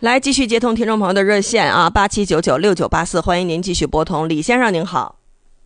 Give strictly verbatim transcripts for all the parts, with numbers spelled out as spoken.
来继续接通听众朋友的热线啊，八七九九六九八四，欢迎您继续拨通。李先生您好，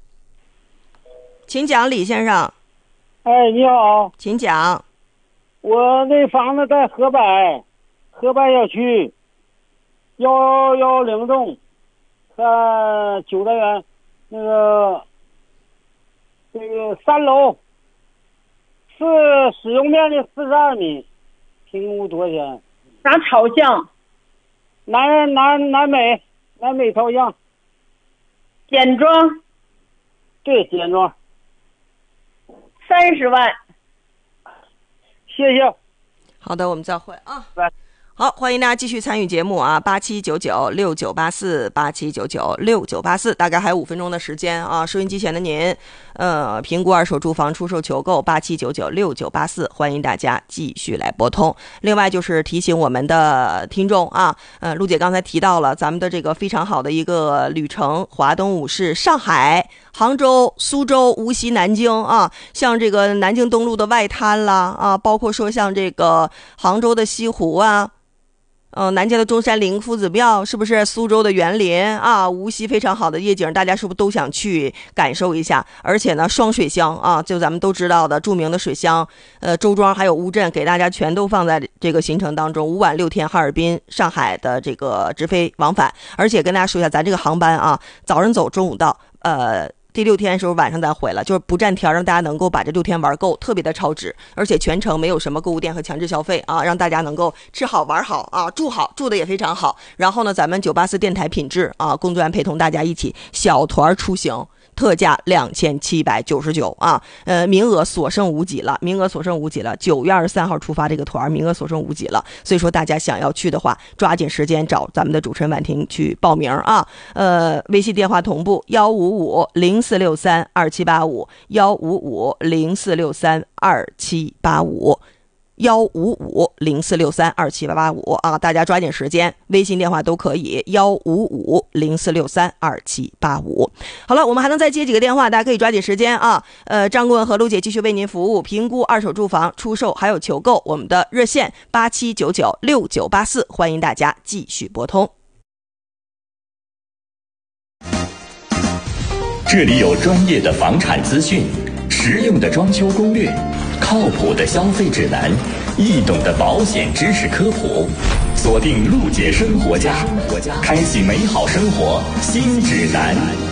请讲。李先生， 哎，你好， 请讲。 我那房子在河北，河北小区幺幺零栋，呃，九单元，那个这个三楼，是使用面积四十二米，评估多少钱？ 啥朝向？ 南南南北南北朝向。 简装？ 对，简装。 三十万。 谢谢。 好的，我们再会啊。 拜。 好，欢迎大家继续参与节目啊，八七九九六九八四，八七九九六九八四，大概还有五分钟的时间啊。收音机前的您，呃，评估二手住房出售求购，八七九九六九八四，欢迎大家继续来拨通。另外就是提醒我们的听众啊，呃，陆姐刚才提到了咱们的这个非常好的一个旅程，华东五市，上海、杭州、苏州、无锡、南京啊，像这个南京东路的外滩啦啊，包括说像这个杭州的西湖啊。呃，南京的中山陵夫子庙，是不是苏州的园林啊？无锡非常好的夜景，大家是不是都想去感受一下？而且呢，双水乡啊，就咱们都知道的著名的水乡，呃，周庄还有乌镇，给大家全都放在这个行程当中。五晚六天，哈尔滨、上海的这个直飞往返，而且跟大家说一下，咱这个航班啊，早上走，中午到，呃。第六天的时候晚上再回来，就是不占天，让大家能够把这六天玩够，特别的超值，而且全程没有什么购物店和强制消费啊，让大家能够吃好玩好啊，住好，住的也非常好。然后呢，咱们九八四电台品质啊，工作人员陪同大家一起小团出行。特价两千七百九十九啊，呃，名额所剩无几了，名额所剩无几了。九月二十三号出发这个团，名额所剩无几了。所以说，大家想要去的话，抓紧时间找咱们的主持人婉婷去报名啊。呃，微信电话同步幺五五零四六三二七八五幺五五零四六三二七八五。幺五五零四六三二七八八五啊，大家抓紧时间，微信电话都可以，幺五五零四六三二七八五。好了，我们还能再接几个电话，大家可以抓紧时间啊。呃，张顾问和陆姐继续为您服务，评估二手住房出售还有求购，我们的热线八七九九六九八四，欢迎大家继续拨通。 这里有专业的房产资讯，实用的装修攻略，靠谱的消费指南，易懂的保险知识科普，锁定陆姐生活家，开启美好生活新指南。